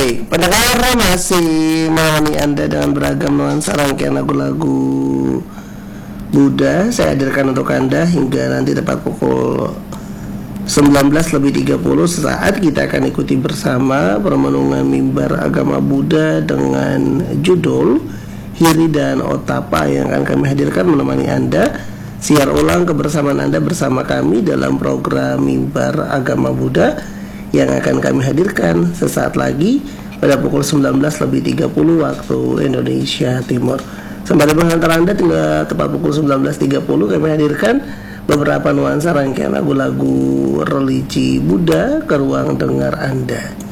Baik, pendengar masih menemani Anda dengan beragam nuansa rangkaian lagu-lagu Buddha. Saya hadirkan untuk Anda hingga nanti tepat pukul 19:30 sesaat kita akan ikuti bersama permenungan mimbar agama Buddha dengan judul Hiri dan Otapa yang akan kami hadirkan menemani Anda. Siar ulang kebersamaan Anda bersama kami dalam program mimbar agama Buddha yang akan kami hadirkan sesaat lagi pada pukul 19:30 waktu Indonesia Timur. Sembari mengantar Anda hingga tepat pukul 19:30 kami hadirkan beberapa nuansa rangkaian lagu-lagu religi Buddha ke ruang dengar Anda.